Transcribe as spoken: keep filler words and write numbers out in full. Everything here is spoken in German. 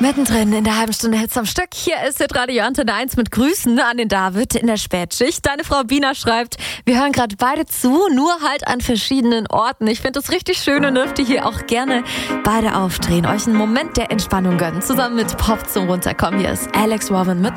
Mittendrin in der halben Stunde Hits am Stück. Hier ist Hitradio Antenne eins mit Grüßen an den David in der Spätschicht. Deine Frau Bina schreibt, wir hören gerade beide zu, nur halt an verschiedenen Orten. Ich finde das richtig schön und dürft ihr hier auch gerne beide aufdrehen. Euch einen Moment der Entspannung gönnen. Zusammen mit Pop zum Runterkommen. Hier ist Alex Robin mit